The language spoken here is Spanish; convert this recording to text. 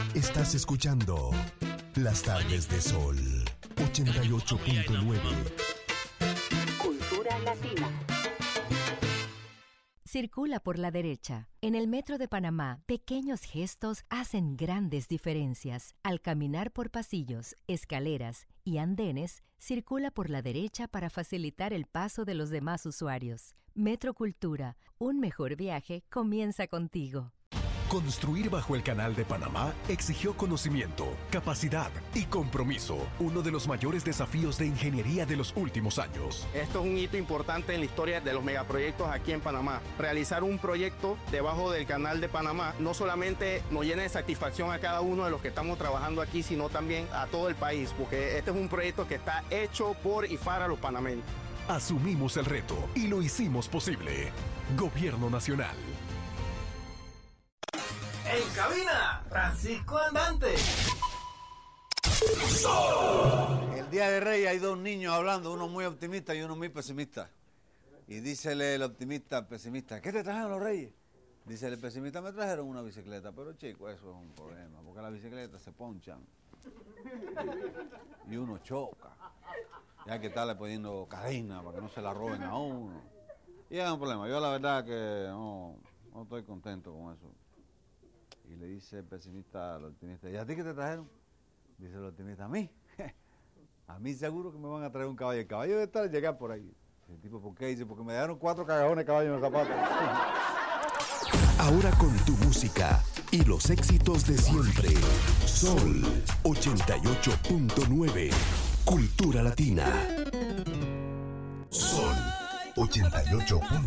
Estás escuchando Las Tardes de Sol 88.9. Cultura Latina. Circula por la derecha. En el Metro de Panamá, pequeños gestos hacen grandes diferencias. Al caminar por pasillos, escaleras y andenes, circula por la derecha para facilitar el paso de los demás usuarios. Metro Cultura, un mejor viaje comienza contigo. Construir bajo el Canal de Panamá exigió conocimiento, capacidad y compromiso, uno de los mayores desafíos de ingeniería de los últimos años. Esto es un hito importante en la historia de los megaproyectos aquí en Panamá. Realizar un proyecto debajo del Canal de Panamá no solamente nos llena de satisfacción a cada uno de los que estamos trabajando aquí, sino también a todo el país, porque este es un proyecto que está hecho por y para los panameños. Asumimos el reto y lo hicimos posible. Gobierno Nacional. En cabina, Francisco Andante. El Día de Reyes hay dos niños hablando, uno muy optimista y uno muy pesimista. Y dícele el optimista al pesimista, ¿qué te trajeron los Reyes? Dice el pesimista, me trajeron una bicicleta, pero chico, eso es un problema, porque las bicicletas se ponchan y uno choca. Y hay que estarle poniendo cadena para que no se la roben a uno. Y es un problema, yo la verdad que no estoy contento con eso. Y le dice el pesimista al optimista, ¿y a ti qué te trajeron? Dice el optimista, a mí. A mí seguro que me van a traer un caballo. El caballo debe estar al llegar por ahí. El tipo, ¿por qué? Dice, porque me dejaron 4 cagajones de caballo en los zapatos. Ahora con tu música y los éxitos de siempre. Sol 88.9. Cultura Latina. Sol 88.9.